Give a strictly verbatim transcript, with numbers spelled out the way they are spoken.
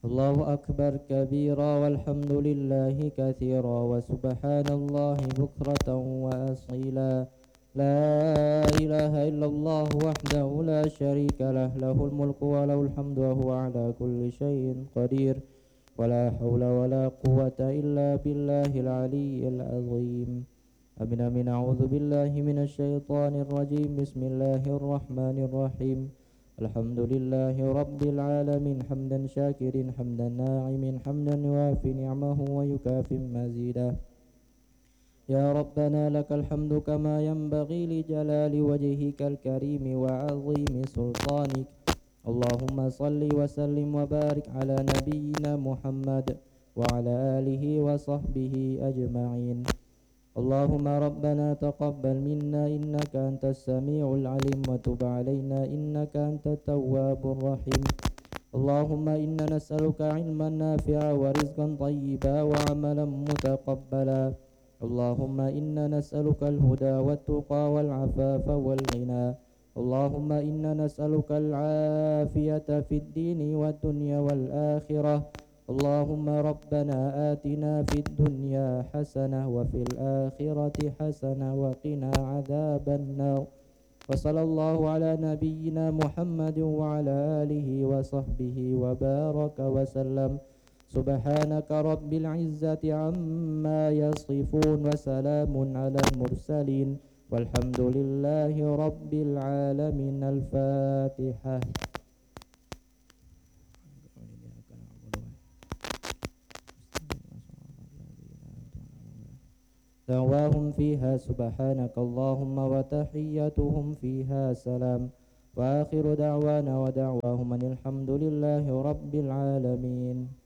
الله أكبر كبيرا والحمد لله كثيرا وسبحان الله بكرة وأصيلا. لا إله إلا الله وحده لا شريك له له الملك وله الحمد وهو على كل شيء قدير ولا حول ولا قوة إلا بالله العلي العظيم. أمين أمين. أعوذ بالله من الشيطان الرجيم. بسم الله الرحمن الرحيم. الحمد لله رب العالمين حمدا شاكرين حمدا ناعمين حمدا يوافي نعمه ويكافئ مزيدا. يا ربنا لك الحمد كما ينبغي لجلال وجهك الكريم وعظيم سلطانك. اللهم صل وسلم وبارك على نبينا محمد وعلى آله وصحبه أجمعين. اللهم ربنا تقبل منا إنك أنت السميع العليم وتب علينا إنك أنت التواب الرحيم. اللهم إنا نسألك علما نافعا ورزقا طيبا وعملا متقبلا. اللهم إنا نسألك الهدى والتقى والعفاف والغنى. اللهم إنا نسألك العافية في الدين والدنيا والآخرة. اللهم ربنا آتنا في الدنيا حسنة وفي الآخرة حسنة وقنا عذاب النار. وصلى الله على نبينا محمد وعلى آله وصحبه وبارك وسلم. سبحانك رب العزة عما يصفون وسلام على المرسلين والحمد لله رب العالمين. الفاتحة. دعواهم فيها سبحانك اللهم وتحيتهم فيها سلام. وآخر دعوانا ودعواهم أن الحمد لله رب العالمين.